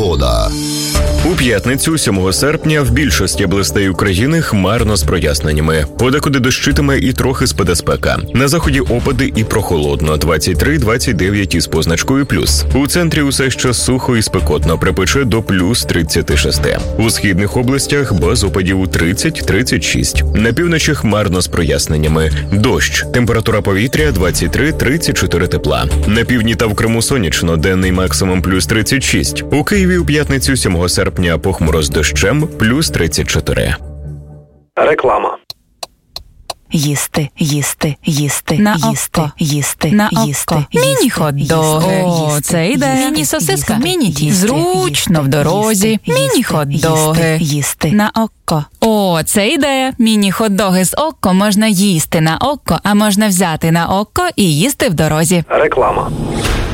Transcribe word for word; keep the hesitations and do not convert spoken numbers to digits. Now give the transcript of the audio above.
Погода. У п'ятницю, сьомого серпня, в більшості областей України хмарно з проясненнями. Подекуди дощитиме і трохи спаде спека. На заході опади і прохолодно – двадцять три - двадцять дев'ять із позначкою плюс. У центрі усе ще сухо і спекотно, припече до плюс тридцять шість. У східних областях без опадів тридцять - тридцять шість. На півночі хмарно з проясненнями. Дощ. Температура повітря двадцять три - тридцять чотири тепла. На півдні та в Криму сонячно, денний максимум плюс тридцять шість. У Києві у п'ятницю, сьомого серпня, похмуро з дощем, плюс тридцять чотири. Реклама. Їсти, їсти, їсти, на їсти, око. їсти, На їсти, око. Міні-хот-доги. О, це ідея. Міні-сосиска, Міні-тісто. Зручно в дорозі. Міні-хот-доги. Їсти. На око. О, це ідея. Міні-хот-доги з око можна їсти на око, а можна взяти на око і їсти в дорозі. Реклама.